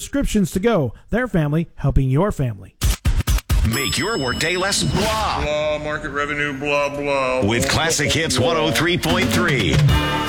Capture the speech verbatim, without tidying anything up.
prescriptions to go. Their family helping your family. Make your workday less blah. Blah, market revenue, blah, blah. With Classic Hits one oh three point three.